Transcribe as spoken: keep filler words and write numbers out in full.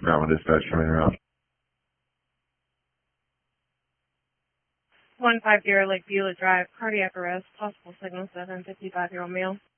Mountain Dispatch coming around. one five zero Lake Beulah Drive, cardiac arrest, possible signal seven, fifty-five-year-old male.